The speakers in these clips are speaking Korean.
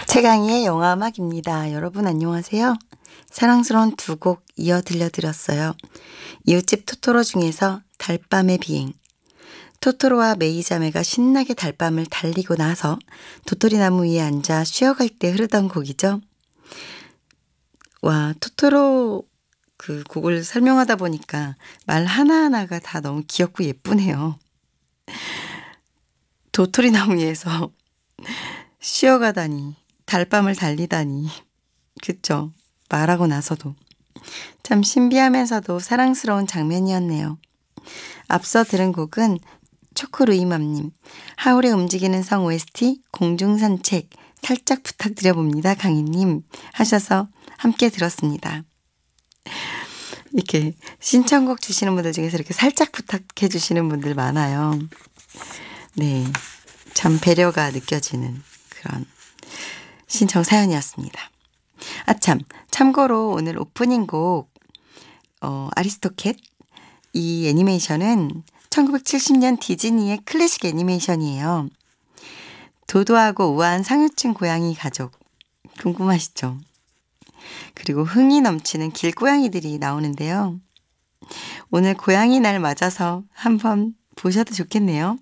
최강희의 영화음악입니다. 여러분 안녕하세요. 사랑스러운 두 곡 이어 들려드렸어요. 이웃집 토토로 중에서 달밤의 비행. 토토로와 메이자메가 신나게 달밤을 달리고 나서 도토리나무 위에 앉아 쉬어갈 때 흐르던 곡이죠. 와, 토토로 그 곡을 설명하다 보니까 말 하나하나가 다 너무 귀엽고 예쁘네요. 도토리나무 위에서 쉬어가다니, 달밤을 달리다니. 그쵸? 말하고 나서도. 참 신비하면서도 사랑스러운 장면이었네요. 앞서 들은 곡은 초코루이맘님, 하울의 움직이는 성 OST 공중산책 살짝 부탁드려봅니다. 강희님 하셔서 함께 들었습니다. 이렇게 신청곡 주시는 분들 중에서 이렇게 살짝 부탁해 주시는 분들 많아요. 네, 참 배려가 느껴지는 그런 신청 사연이었습니다. 참고로 오늘 오프닝 곡 아리스토캣, 이 애니메이션은 1970년 디즈니의 클래식 애니메이션이에요. 도도하고 우아한 상류층 고양이 가족 궁금하시죠? 그리고 흥이 넘치는 길고양이들이 나오는데요. 오늘 고양이 날 맞아서 한번 보셔도 좋겠네요.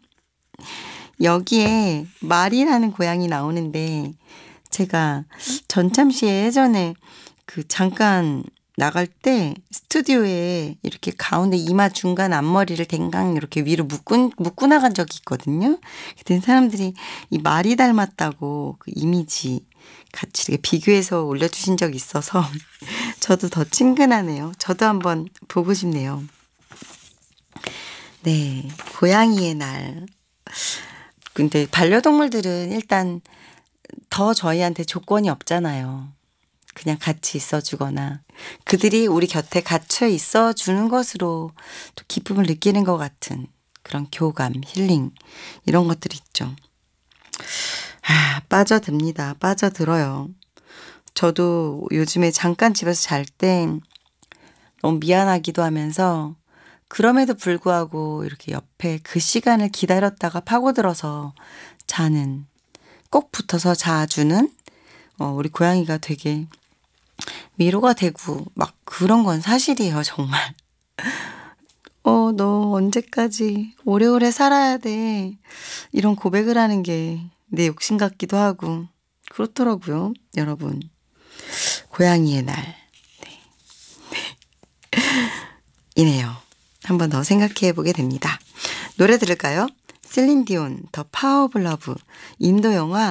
여기에 말이라는 고양이 나오는데 제가 전참시에 예전에 잠깐 나갈 때 스튜디오에 이렇게 가운데 이마 중간 앞머리를 댕강 이렇게 위로 묶고 나간 적이 있거든요. 그때 사람들이 이 말이 닮았다고 그 이미지 같이 이렇게 비교해서 올려주신 적이 있어서 저도 더 친근하네요. 저도 한번 보고 싶네요. 네, 고양이의 날. 근데 반려동물들은 일단 더 저희한테 조건이 없잖아요. 그냥 같이 있어주거나 그들이 우리 곁에 갇혀 있어주는 것으로 또 기쁨을 느끼는 것 같은 그런 교감, 힐링 이런 것들이 있죠. 빠져듭니다. 빠져들어요. 저도 요즘에 잠깐 집에서 잘 때 너무 미안하기도 하면서 그럼에도 불구하고 이렇게 옆에 그 시간을 기다렸다가 파고들어서 자는, 꼭 붙어서 자주는 우리 고양이가 되게 위로가 되고 막 그런 건 사실이에요, 정말. 너 언제까지 오래오래 살아야 돼. 이런 고백을 하는 게 내 욕심 같기도 하고 그렇더라고요, 여러분. 고양이의 날. 네. 이네요. 한 번 더 생각해 보게 됩니다. 노래 들을까요? 셀린 디온, 더 파워 오브 러브. 인도 영화